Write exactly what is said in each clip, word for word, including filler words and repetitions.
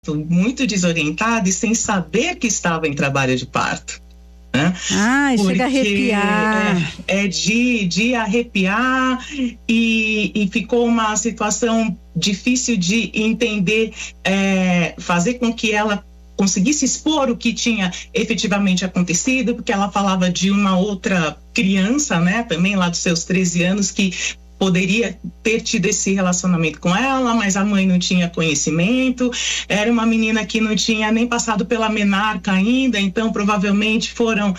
muito desorientada e sem saber que estava em trabalho de parto. Né? Ai, Porque chega a arrepiar. É, é de, de arrepiar e, e ficou uma situação difícil de entender, é, fazer com que ela conseguisse expor o que tinha efetivamente acontecido, porque ela falava de uma outra criança, né, também lá dos seus treze anos, que poderia ter tido esse relacionamento com ela, mas a mãe não tinha conhecimento. Era uma menina que não tinha nem passado pela menarca ainda, então provavelmente foram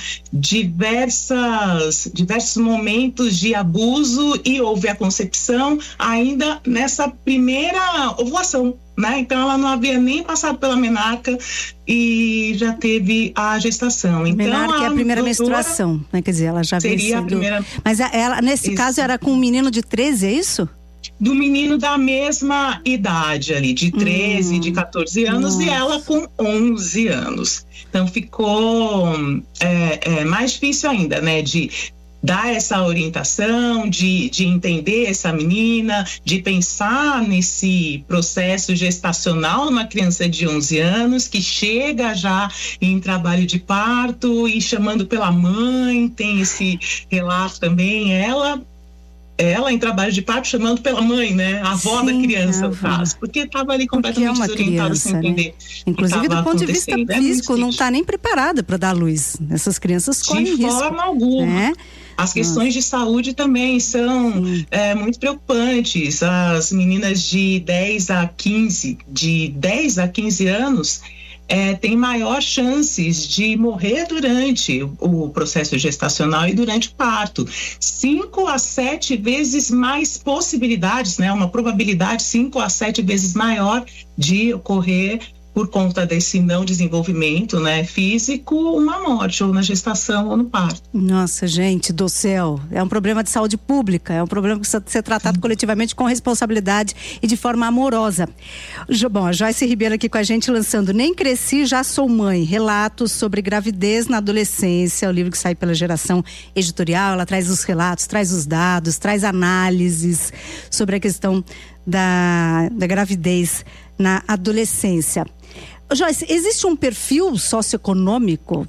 diversas, diversos momentos de abuso e houve a concepção ainda nessa primeira ovulação, né? Então ela não havia nem passado pela menarca e já teve a gestação. Então, menarca é a primeira menstruação, né? Quer dizer, ela já seria sendo... a primeira. Mas ela, nesse isso. caso, era com um menino de treze, é isso? Do menino da mesma idade ali, de treze, hum. de catorze anos, Nossa. E ela com onze anos. Então ficou é, é, mais difícil ainda, né? De dar essa orientação, de, de entender essa menina, de pensar nesse processo gestacional numa criança de onze anos que chega já em trabalho de parto e chamando pela mãe, tem esse relato também, ela ela em trabalho de parto chamando pela mãe, né? A avó Sim, da criança, no caso, porque estava ali completamente é desorientada, sem entender. Né? Inclusive do ponto de vista físico, é não está nem preparada para dar à luz. Essas crianças correm risco. De forma alguma. Né? As questões Nossa. de saúde também são é, muito preocupantes. As meninas de dez a quinze, de dez a quinze anos, é, têm maior chances de morrer durante o processo gestacional e durante o parto. Cinco a sete vezes mais possibilidades, né? Uma probabilidade cinco a sete vezes maior de ocorrer por conta desse não desenvolvimento, né, físico, uma morte, ou na gestação ou no parto. Nossa, gente do céu, é um problema de saúde pública, é um problema que precisa ser tratado coletivamente com responsabilidade e de forma amorosa. Bom, a Joyce Ribeiro aqui com a gente lançando Nem Cresci, Já Sou Mãe, relatos sobre gravidez na adolescência, o livro que sai pela Geração Editorial. Ela traz os relatos, traz os dados, traz análises sobre a questão da, da gravidez na adolescência. Joyce, existe um perfil socioeconômico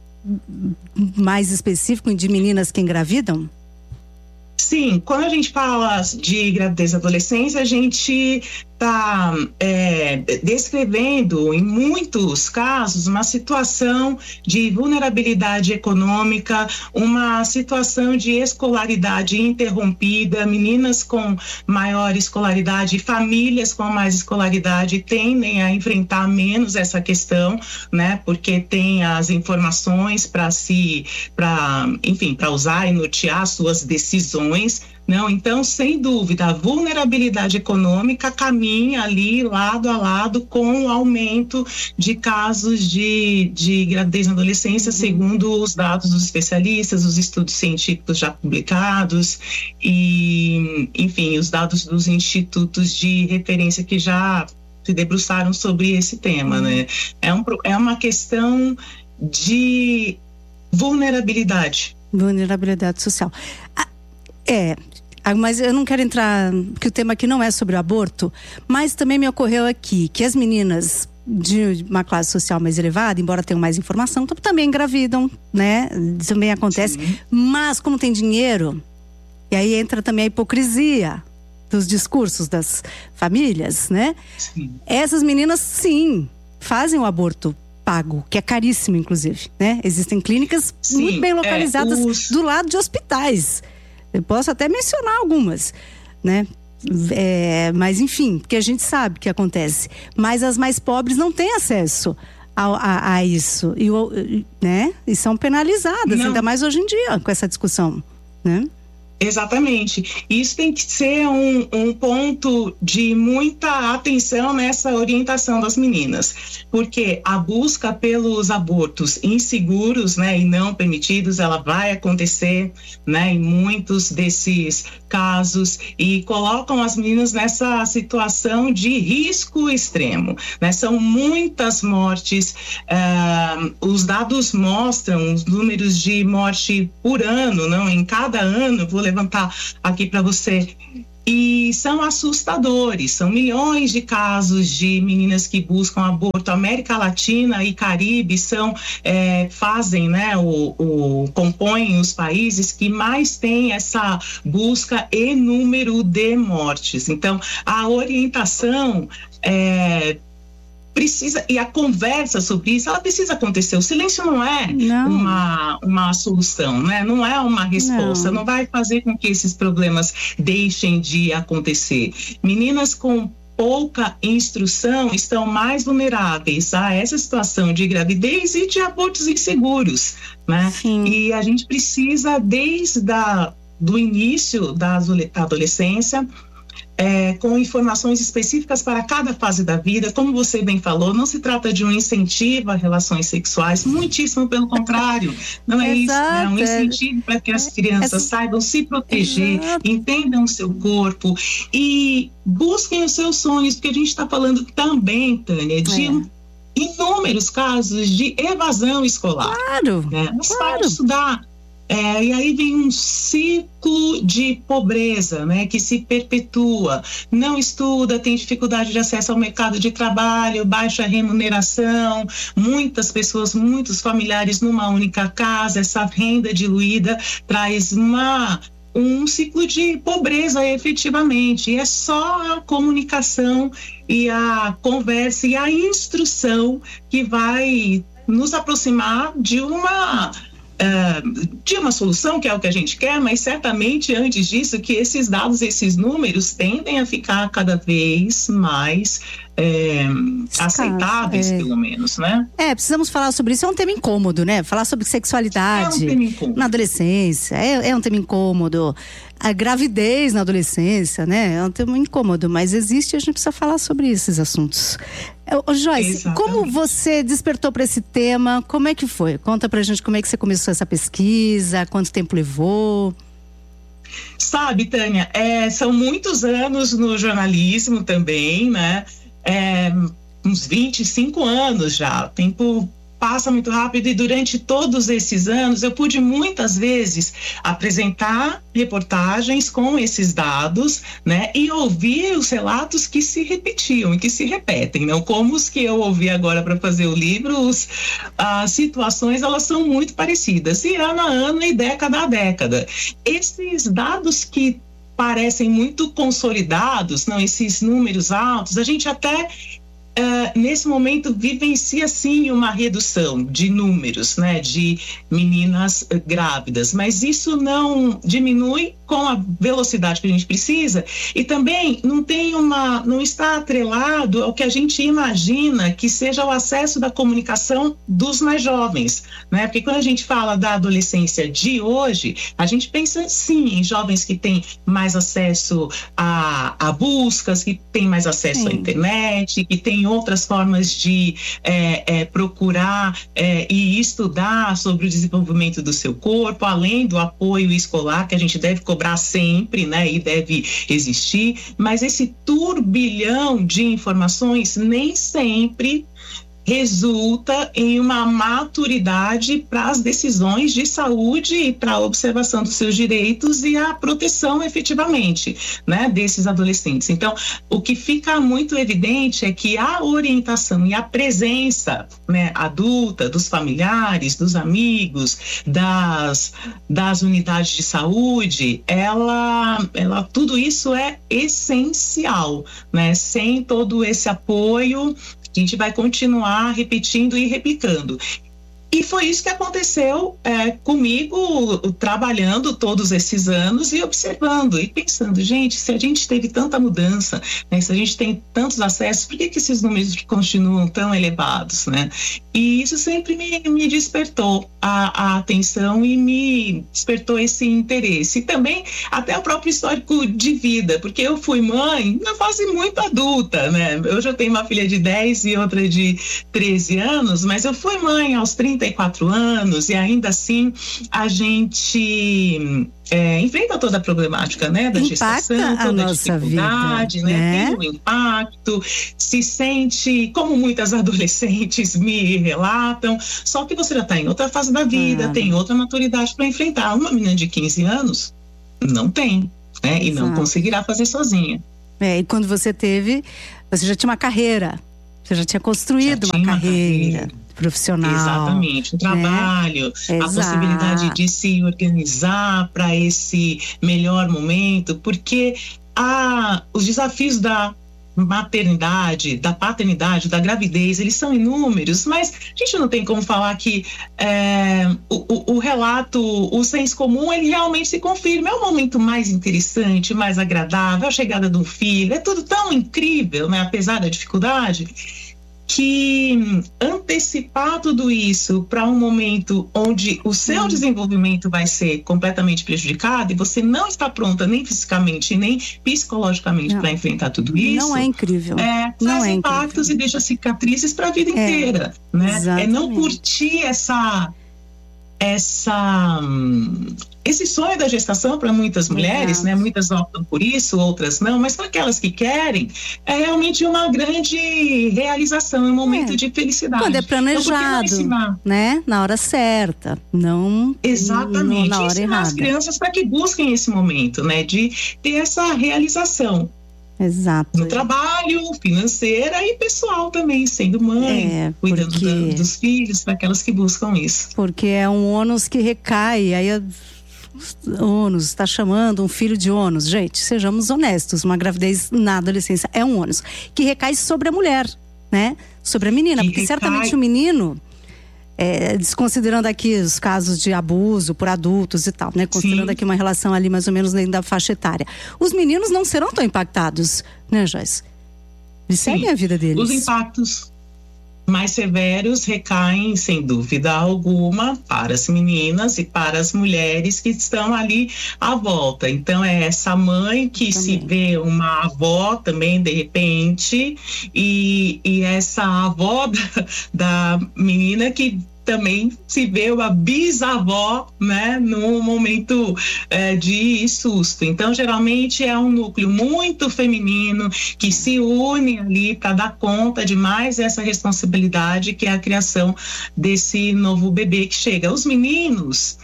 mais específico de meninas que engravidam? Sim, quando a gente fala de gravidez e adolescência, a gente está é, descrevendo, em muitos casos, uma situação de vulnerabilidade econômica, uma situação de escolaridade interrompida. Meninas com maior escolaridade, famílias com mais escolaridade tendem a enfrentar menos essa questão, né? Porque tem as informações para se, para, enfim, para usar e nortear suas decisões. Não, então, sem dúvida, a vulnerabilidade econômica caminha ali lado a lado com o aumento de casos de, de gravidez na adolescência, uhum. segundo os dados dos especialistas, os estudos científicos já publicados e, enfim, os dados dos institutos de referência que já se debruçaram sobre esse tema, uhum. né? É, um, é uma questão de vulnerabilidade. Vulnerabilidade social. Ah, é... Mas eu não quero entrar, porque o tema aqui não é sobre o aborto, mas também me ocorreu aqui que as meninas de uma classe social mais elevada, embora tenham mais informação, também engravidam, né? Também acontece. Sim. Mas como tem dinheiro, e aí entra também a hipocrisia dos discursos das famílias, né? Sim. Essas meninas, sim, fazem o aborto pago, que é caríssimo, inclusive, né? Existem clínicas sim, muito bem localizadas é, os... do lado de hospitais. Eu posso até mencionar algumas, né? É, mas enfim, porque a gente sabe que acontece. Mas as mais pobres não têm acesso a, a, a isso, e, né? E são penalizadas, não. Ainda mais hoje em dia, com essa discussão, né? Exatamente. Isso tem que ser um, um ponto de muita atenção nessa orientação das meninas, porque a busca pelos abortos inseguros, né, e não permitidos, ela vai acontecer, né, em muitos desses casos, e colocam as meninas nessa situação de risco extremo, né? São muitas mortes, uh, os dados mostram os números de morte por ano, não? Em cada ano, vou levantar aqui para você, e são assustadores. São milhões de casos de meninas que buscam aborto. América Latina e Caribe são, é, fazem, né, o, o, compõem os países que mais têm essa busca e número de mortes. Então, a orientação é, precisa, e a conversa sobre isso, ela precisa acontecer. O silêncio não é não. Uma, uma solução, né? Não é uma resposta, não. não vai fazer com que esses problemas deixem de acontecer. Meninas com pouca instrução estão mais vulneráveis a essa situação de gravidez e de abortos inseguros, né? Sim. E a gente precisa, desde a, do início da adolescência, É, com informações específicas para cada fase da vida. Como você bem falou, não se trata de um incentivo a relações sexuais, muitíssimo pelo contrário, não é isso, é um incentivo para que as crianças saibam se proteger, Exato. Entendam o seu corpo e busquem os seus sonhos, porque a gente está falando também, Tânia, de é. inúmeros casos de evasão escolar. Claro, né? Os claro. pais estudar. É, e aí vem um ciclo de pobreza, né, que se perpetua. Não estuda, tem dificuldade de acesso ao mercado de trabalho, baixa remuneração, muitas pessoas, muitos familiares numa única casa. Essa renda diluída traz uma, um ciclo de pobreza efetivamente. E é só a comunicação e a conversa e a instrução que vai nos aproximar de uma... Uh, de uma solução, que é o que a gente quer, mas certamente antes disso que esses dados, esses números tendem a ficar cada vez mais é, aceitáveis, é. pelo menos, né? É, precisamos falar sobre isso, é um tema incômodo, né? Falar sobre sexualidade é um tema incômodo. Na adolescência, é, é um tema incômodo. A gravidez na adolescência, né? É um tema incômodo, mas existe e a gente precisa falar sobre esses assuntos. Ô, Joyce, Exatamente. Como você despertou para esse tema? Como é que foi? Conta pra gente como é que você começou essa pesquisa, quanto tempo levou? Sabe, Tânia, é, são muitos anos no jornalismo também, né? É, uns vinte e cinco anos já, o tempo passa muito rápido e durante todos esses anos eu pude muitas vezes apresentar reportagens com esses dados, né, e ouvir os relatos que se repetiam e que se repetem, não como os que eu ouvi agora para fazer o livro. Os, as situações, elas são muito parecidas e ano a ano e década a década. Esses dados que parecem muito consolidados, não, esses números altos, a gente até Uh, nesse momento vivencia sim uma redução de números, né, de meninas uh, grávidas, mas isso não diminui com a velocidade que a gente precisa e também não tem uma, não está atrelado ao que a gente imagina que seja o acesso da comunicação dos mais jovens, né? Porque quando a gente fala da adolescência de hoje, a gente pensa sim em jovens que têm mais acesso a, a buscas, que têm mais acesso sim. à internet, que têm outras formas de é, é, procurar é, e estudar sobre o desenvolvimento do seu corpo, além do apoio escolar que a gente deve cobrar sempre, né, e deve existir, mas esse turbilhão de informações nem sempre resulta em uma maturidade para as decisões de saúde e para a observação dos seus direitos e a proteção efetivamente, né, desses adolescentes. Então, o que fica muito evidente é que a orientação e a presença, né, adulta dos familiares, dos amigos, das, das unidades de saúde, ela, ela, tudo isso é essencial, né? Sem todo esse apoio, a gente vai continuar repetindo e replicando. E foi isso que aconteceu é, comigo, trabalhando todos esses anos e observando e pensando, gente, se a gente teve tanta mudança, né, se a gente tem tantos acessos, por que que esses números continuam tão elevados, né? E isso sempre me, me despertou a, a atenção e me despertou esse interesse. E também até o próprio histórico de vida, porque eu fui mãe na fase muito adulta, né? Eu já tenho uma filha de dez e outra de treze anos, mas eu fui mãe aos trinta e quatro anos e ainda assim a gente é, enfrenta toda a problemática, né, da impacta gestação, toda a, a dificuldade, vida, né, né? Tem um impacto, se sente, como muitas adolescentes me relatam, só que você já está em outra fase da vida, ah. tem outra maturidade para enfrentar. Uma menina de quinze anos não tem. né? E Exato. não conseguirá fazer sozinha. É, e quando você teve, você já tinha uma carreira, você já tinha construído já uma, tinha carreira uma carreira profissional. Exatamente, um trabalho, né? a possibilidade de se organizar para esse melhor momento, porque a, os desafios da maternidade, da paternidade, da gravidez, eles são inúmeros, mas a gente não tem como falar que é, o, o, o relato, o senso comum, ele realmente se confirma. É o momento mais interessante, mais agradável, a chegada de um filho, é tudo tão incrível, né? Apesar da dificuldade, que antecipar tudo isso para um momento onde o seu hum. desenvolvimento vai ser completamente prejudicado e você não está pronta nem fisicamente nem psicologicamente para enfrentar tudo isso. Não é incrível. É, não traz é impactos incrível. E deixa cicatrizes para a vida é, inteira, né? Exatamente. É não curtir essa essa esse sonho da gestação para muitas mulheres, Exato. né? Muitas optam por isso, outras não, mas para aquelas que querem, é realmente uma grande realização, um momento é. de felicidade. Quando é planejado, então, né? Na hora certa, não exatamente. na hora ensinar errada. as crianças para que busquem esse momento, né? De ter essa realização. Exato. No trabalho, financeira e pessoal também, sendo mãe, é, cuidando porque... da, dos filhos, para aquelas que buscam isso. Porque é um ônus que recai, aí é... ônus, está chamando um filho de ônus. Gente, sejamos honestos, uma gravidez na adolescência é um ônus que recai sobre a mulher, né? Sobre a menina, que porque recai... certamente o menino, é, desconsiderando aqui os casos de abuso por adultos e tal, né? Considerando Sim. aqui uma relação ali mais ou menos dentro da faixa etária. Os meninos não serão tão impactados, né, Joyce? Eles Sim. seguem a vida deles. Os impactos mais severos recaem, sem dúvida alguma, para as meninas e para as mulheres que estão ali à volta. Então, é essa mãe que também. Se vê uma avó também, de repente, e, e essa avó da, da menina que também se vê uma bisavó, né, num momento é, de susto. Então, geralmente é um núcleo muito feminino que se une ali para dar conta de mais essa responsabilidade que é a criação desse novo bebê que chega. Os meninos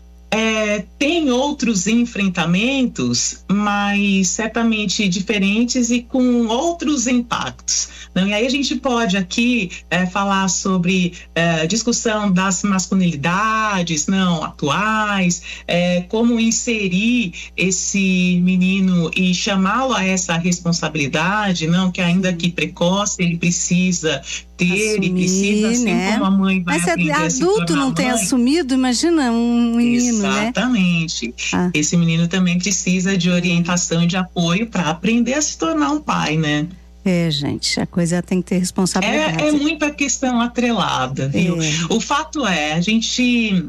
É, tem outros enfrentamentos, mas certamente diferentes e com outros impactos. Não? E aí a gente pode aqui é, falar sobre é, discussão das masculinidades não atuais, é, como inserir esse menino e chamá-lo a essa responsabilidade, não, que ainda que precoce ele precisa ter assumir, e precisa, assim né? como a mãe vai Mas se aprender a se adulto não tem mãe, assumido, imagina um menino, exatamente. né? Ah. Esse menino também precisa de orientação e de apoio para aprender a se tornar um pai, né? É, gente, a coisa tem que ter responsabilidade. É, é muita questão atrelada, viu? É. O fato é, a gente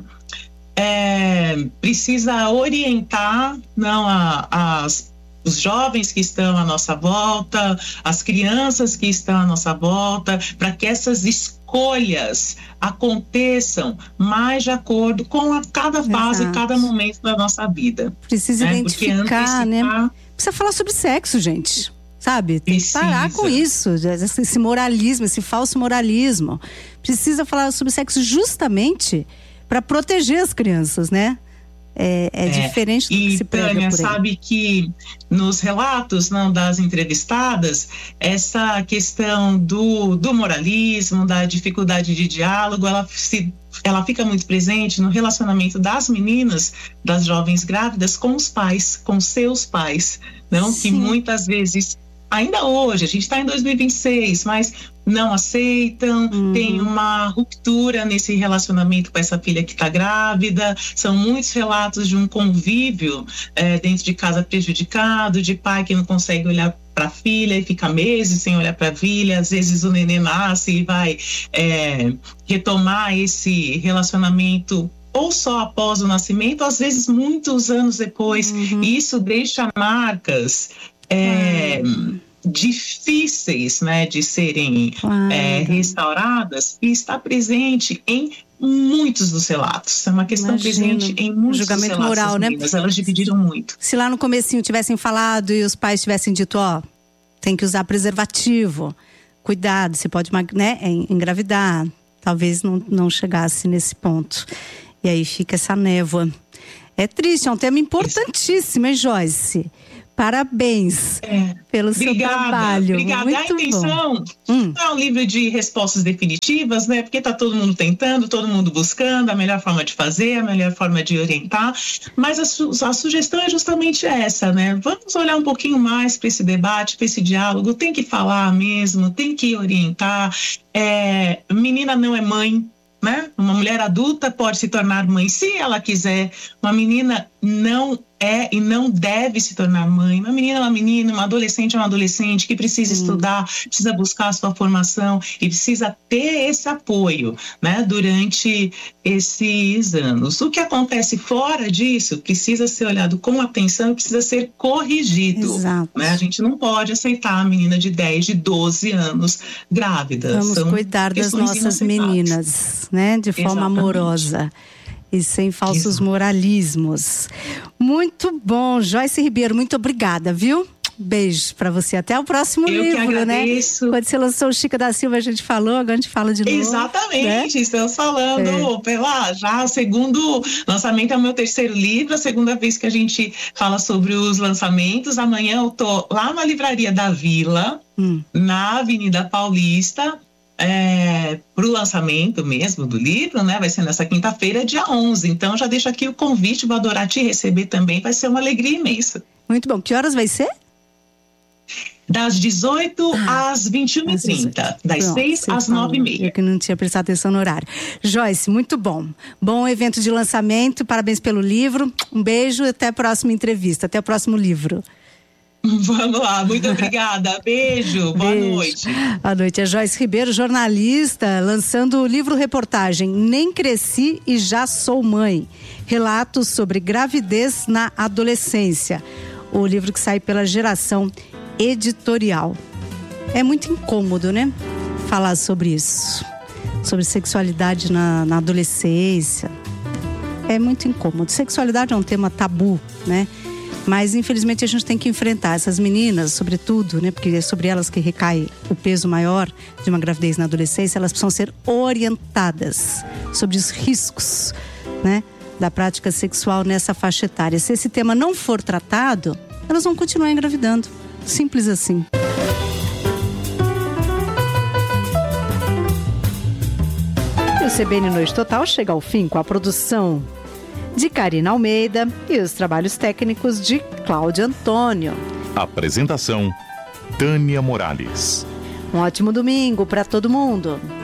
é, precisa orientar não, a, as os jovens que estão à nossa volta, as crianças que estão à nossa volta, para que essas escolhas aconteçam mais de acordo com a cada fase, Exato. Cada momento da nossa vida. Precisa né? identificar, antecipar... né? Precisa falar sobre sexo, gente. Sabe? Tem Precisa. Que parar com isso, esse moralismo, esse falso moralismo. Precisa falar sobre sexo justamente para proteger as crianças, né? É, é, é diferente do que se prega por aí. E Tânia, sabe que nos relatos não, das entrevistadas, essa questão do, do moralismo, da dificuldade de diálogo, ela, se, ela fica muito presente no relacionamento das meninas, das jovens grávidas com os pais, com seus pais, não? Que muitas vezes, ainda hoje, a gente está em dois mil e vinte e seis, mas não aceitam, uhum. tem uma ruptura nesse relacionamento com essa filha que está grávida. São muitos relatos de um convívio é, dentro de casa prejudicado, de pai que não consegue olhar para a filha e fica meses sem olhar para a filha. Às vezes o neném nasce e vai é, retomar esse relacionamento ou só após o nascimento, às vezes muitos anos depois. Uhum. E isso deixa marcas É, hum. difíceis, né, de serem claro. é, restauradas, e está presente em muitos dos relatos. É uma questão Imagino. presente em muitos julgamento dos relatos moral, né? Meninas. Elas dividiram muito. Se lá no comecinho tivessem falado e os pais tivessem dito, ó, tem que usar preservativo, cuidado, você pode, né, engravidar, talvez não, não chegasse nesse ponto. E aí fica essa névoa. É triste, é um tema importantíssimo, hein, Joyce? Parabéns é. pelo seu obrigada, trabalho. Obrigada. Muito a intenção hum. não é um livro de respostas definitivas, né? Porque está todo mundo tentando, todo mundo buscando a melhor forma de fazer, a melhor forma de orientar. Mas a, su- a sugestão é justamente essa, né? Vamos olhar um pouquinho mais para esse debate, para esse diálogo. Tem que falar mesmo, tem que orientar. É, menina não é mãe. Né? Uma mulher adulta pode se tornar mãe se ela quiser. Uma menina não é e não deve se tornar mãe. Uma menina é uma menina, uma adolescente é uma adolescente que precisa Sim. estudar, precisa buscar a sua formação e precisa ter esse apoio, né, durante esses anos. O que acontece fora disso precisa ser olhado com atenção e precisa ser corrigido. Exato. Né? A gente não pode aceitar a menina de dez, de doze anos grávida. Vamos São cuidar das nossas meninas, né, de forma Exatamente. amorosa. E sem falsos Exato. moralismos. Muito bom, Joyce Ribeiro, muito obrigada, viu? Beijo pra você. Até o próximo Eu livro, que agradeço. né? Quando você lançou o Chica da Silva, a gente falou, agora a gente fala de novo. Exatamente, né? estamos falando é. pela já o segundo lançamento, é o meu terceiro livro, a segunda vez que a gente fala sobre os lançamentos. Amanhã eu tô lá na Livraria da Vila, hum. na Avenida Paulista, É, para o lançamento mesmo do livro, né? Vai ser nessa quinta-feira, dia onze. Então, já deixo aqui o convite, vou adorar te receber também, vai ser uma alegria imensa. Muito bom. Que horas vai ser? Das dezoito ah, às vinte e uma e trinta. Das Pronto, seis às nove e meia. Eu que não tinha prestado atenção no horário. Joyce, muito bom. Bom evento de lançamento, parabéns pelo livro. Um beijo e até a próxima entrevista, até o próximo livro. Vamos lá, muito obrigada. Beijo, boa Beijo. noite. Boa noite. É Joyce Ribeiro, jornalista, lançando o livro-reportagem Nem Cresci e Já Sou Mãe. Relatos sobre gravidez na adolescência. O livro que sai pela Geração Editorial. É muito incômodo, né? Falar sobre isso. Sobre sexualidade na, na adolescência. É muito incômodo. Sexualidade é um tema tabu, né? Mas, infelizmente, a gente tem que enfrentar essas meninas, sobretudo, né? Porque é sobre elas que recai o peso maior de uma gravidez na adolescência. Elas precisam ser orientadas sobre os riscos, né, da prática sexual nessa faixa etária. Se esse tema não for tratado, elas vão continuar engravidando. Simples assim. E o C B N Noite Total chega ao fim com a produção de Karina Almeida e os trabalhos técnicos de Cláudio Antônio. Apresentação: Tânia Morales. Um ótimo domingo para todo mundo.